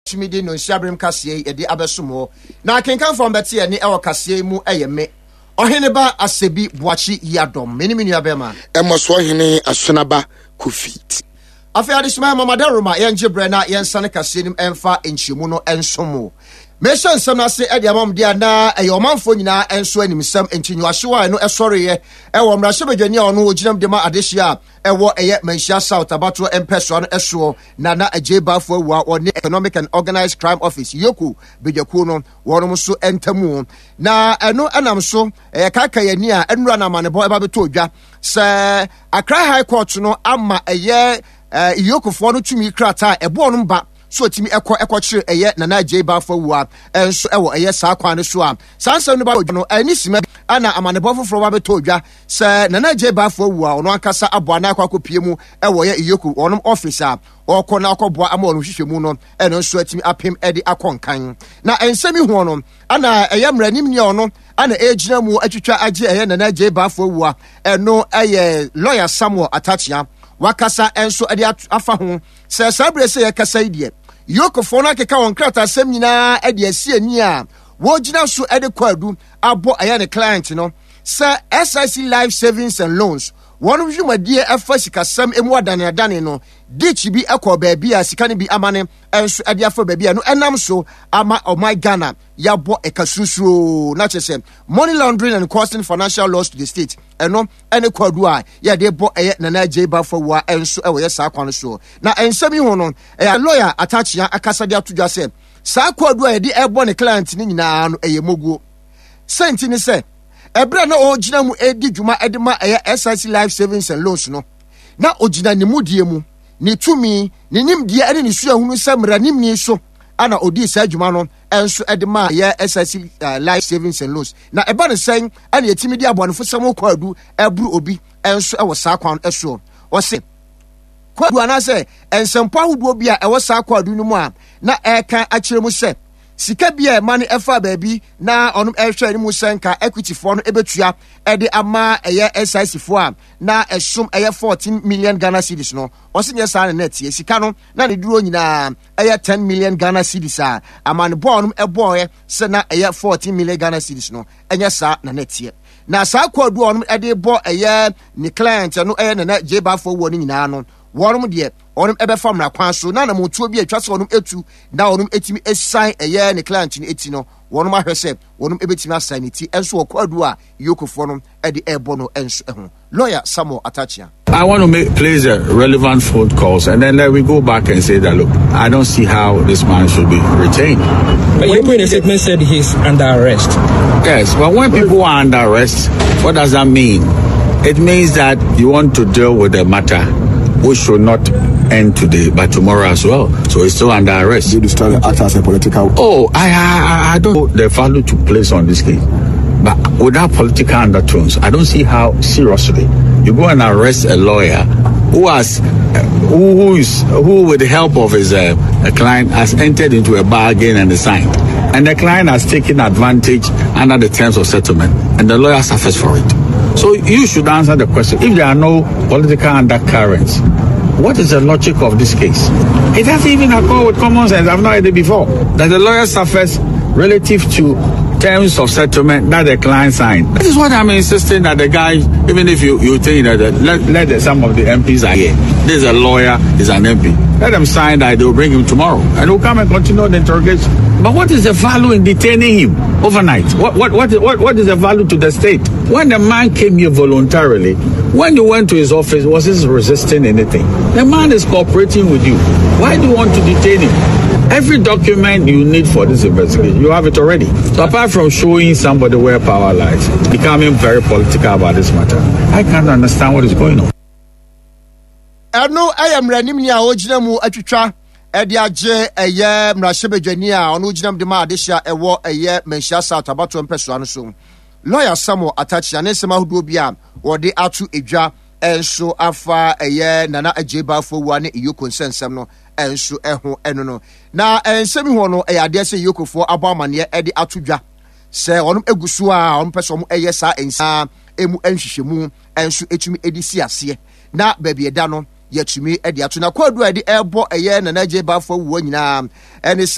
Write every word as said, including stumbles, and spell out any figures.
Chimidi no Shabrim Cassie, Edi Abesumo. Na Kinkan from Betty and our Cassie mu ayeme. Oheneba Asebi Boachi Yadom, many mini abema. Emma Swahine Asunaba Kufit. After this man, Mamma Daruma, Yanji Brenna, Yan Sanaka Sinim, Enfa, and Shimuno, and Somo. Mention some say at your mom, dear na, a your man for na, and so him some and Chinuashua, no, sorry, a woman, Rashabajania, no, Jim Dema Adesha, a war a yet Mensha South, Abato, and Pesson, Esro, Nana, a J Bafo, or Economic and Organized Crime Office, Yoku, Bijakuno, Waramusu, and Tamu. Na, I know, and I'm so, a Kakayania, and Ranaman, a boy Babatoja, Sir, a cry high court, no, Amma, a year, Yoku for no to me crata, a bonum back. So timi ekọ ekọchire eye na na J Bafo wa enso ewo eye saa kwan so a sansa no ba no ani sima ana amanebofo fro ba betodwa se na na J Bafo wa ono ankasa abo na akwa kopie mu ewo ye iyoku onom office a okọ na akọboa ama ono hwehwemu no eno nso atimi apem ede akonkan na ensemi ho no ana eye mranim ne ono ana ejina mu atwitwa age eye na na J Bafo wa eno eye lawyer Samuel Atachia wakasa enso ede afa ho se sabre se ye kasa idie Yoko fona keka won krata asem nyina e de asie ni a wo gina so e de kwadu abo aya ne client no sir S I C Life Savings and Loans one of dwumadie afa sikasam emu adane adane no ditch bi ekọ ba bia sika ne bi amane enso e de afa ba bia no enam so ama oh my Ghana yabo ekasusuro na chese money laundering and causing financial loss to the state eno ene kwadu a ya de bo eye na na J Bafo wa enso e wo ye sa kwan so na ensemi ho no e lawyer Atachia akasa de atudwa se sa kwadu a ye de ebo ne client ni nyina no eye moguo senti ni se ebra na ogina mu edi dwuma edema eye S I C Life Savings and Loans no na ogina ne mudie mu ni tumi ni nimdie ene ni su ahunu samra nimni so ana odi sa dwuma no enso edema eye S I C uh, Life Savings and Loans na eba ne sen ana yetimi di abonefo sam kwadu ebru obi enso e wo sa kwan eso o se kwadu ana se ensempa hudu obi a e wo sa kwadu no mu a na eka akire mu se sika bia mane efa baabi na onum ehwe ni mu senka equity for no ebetua e de ama eye S I C fo a na esum eye fourteen million Ghana cedis no osinye sa na net ye sika no na ne duro nyina eye ten million Ghana cedis a amane bo onum eboye se na eye fourteen million Ghana cedis no enye sa na net ye na sa kwadu onum e de bo eye ni client no eye na J Bafo wo ni nyina no worum de onum ebe fam na kwan so na na motuo bi atwa se onum etu na onum etimi esan eye ne client ni eti no wonum ahwese wonum ebetimi asan eti enso okwadu a yokofo no e de ebo no enso eho lawyer Samuel Atachia. I want to make place a relevant phone calls and then let we go back and say that look, I don't see how this man should be retained. But you put in a statement said he's under arrest. Yes, but when people are under arrest, what does that mean? It means that you want to deal with the matter which should not end today, but tomorrow as well. So he's still under arrest. You destroy the act as a political. Oh, I, I, I don't know the value to place on this case, but without political undertones, I don't see how seriously you go and arrest a lawyer who has, who, who is, who with the help of his uh, a client has entered into a bargain and signed, and the client has taken advantage under the terms of settlement, and the lawyer suffers for it. So you should answer the question. If there are no political undercurrents, what is the logic of this case? It doesn't even accord with common sense. I've not heard it before. That the lawyer suffers relative to terms of settlement that the client signed. This is what I'm insisting that the guy, even if you, you think that the, let, let the, some of the M Ps are here. This is a lawyer, he's an M P. Let them sign that they will bring him tomorrow. And he'll come and continue the interrogation. But what is the value in detaining him overnight? What, what, what, what, what is the value to the state? When the man came here voluntarily, when you went to his office, was he resisting anything? The man is cooperating with you. Why do you want to detain him? Every document you need for this investigation, you have it already. So apart from showing somebody where power lies, becoming very political about this matter, I can't understand what is going on. I know I am running near Ojinamu Atwitwa. Edi aje eye mrashebedwani a ono ginam de ma adehia ewo eye menhia South abato mpeso ano so lawyer Samuel Atachia ne sema hodo bia wo de atu edwa enso afa eye Nana J Bafo wa ne iyoko nsensem no enso eho eno no na ensemi ho no eye ade se iyokofo abo amane e de atudwa se onum egusu a onum peso mo eye sa ensa emu enhwehwemu enso etumi edisi ase na baabi eda no yetumi edi atu na kwadu edi ebo eye Nana J Bafo wo nyina ene